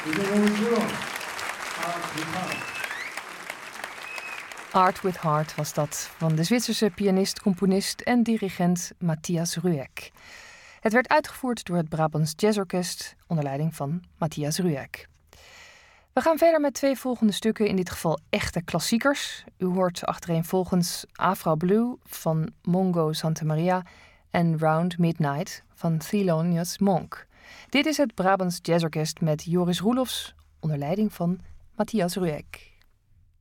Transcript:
Art with Heart was dat, van de Zwitserse pianist, componist en dirigent Matthias Rueck. Het werd uitgevoerd door het Brabants Jazzorkest onder leiding van Matthias Rueck. We gaan verder met 2 volgende stukken, in dit geval echte klassiekers. U hoort achtereenvolgens Afro Blue van Mongo Santamaria en Round Midnight van Thelonious Monk. Dit is het Brabants Jazzorkest met Joris Roelofs onder leiding van Matthias Rueck.